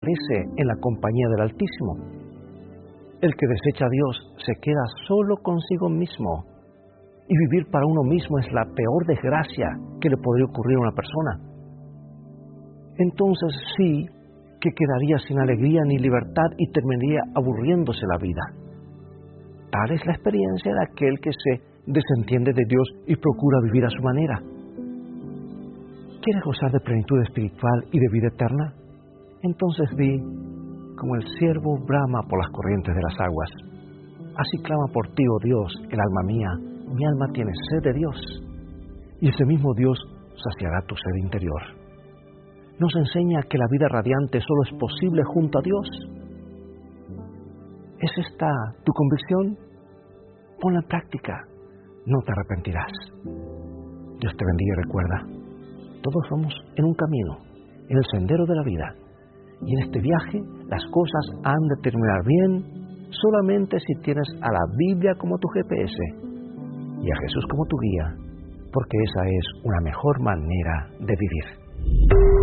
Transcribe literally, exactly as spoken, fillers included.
permanece en la compañía del Altísimo. El que desecha a Dios se queda solo consigo mismo, y vivir para uno mismo es la peor desgracia que le podría ocurrir a una persona. Entonces sí que quedaría sin alegría ni libertad y terminaría aburriéndose la vida. Tal es la experiencia de aquel que se desentiende de Dios y procura vivir a su manera. ¿Quieres gozar de plenitud espiritual y de vida eterna? Entonces di, como el ciervo brama por las corrientes de las aguas, así clama por ti, oh Dios, el alma mía. Mi alma tiene sed de Dios, y ese mismo Dios saciará tu sed interior. Nos enseña que la vida radiante solo es posible junto a Dios. ¿Es esta tu convicción? Ponla en práctica, no te arrepentirás. Dios te bendiga y recuerda, todos vamos en un camino, en el sendero de la vida, y en este viaje las cosas han de terminar bien solamente si tienes a la Biblia como tu G P S y a Jesús como tu guía, porque esa es una mejor manera de vivir.